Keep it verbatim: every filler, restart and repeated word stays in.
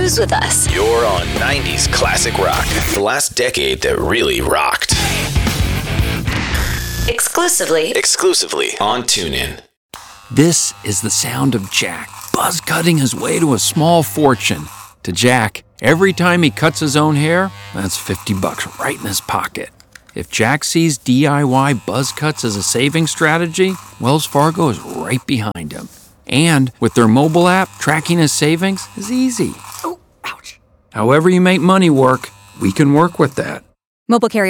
cruise with us. You're on nineties classic rock, the last decade that really rocked. Exclusively. Exclusively on TuneIn. This is the sound of Jack, buzz cutting his way to a small fortune. To Jack, every time he cuts his own hair, that's fifty bucks right in his pocket. If Jack sees D I Y buzz cuts as a saving strategy, Wells Fargo is right behind him. And with their mobile app, tracking his savings is easy. Oh, ouch. However you make money work, we can work with that. Mobile carrier